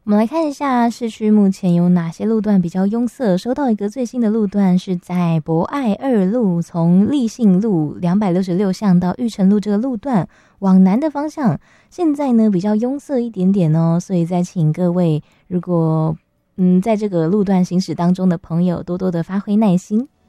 我们来看一下市区目前有哪些路段比较拥塞。收到一个最新的路段是在博爱2路，从立信路266巷到玉成路这个路段往南的方向，现在呢比较拥塞一点点哦，所以再请各位如果在这个路段行驶当中的朋友多多的发挥耐心。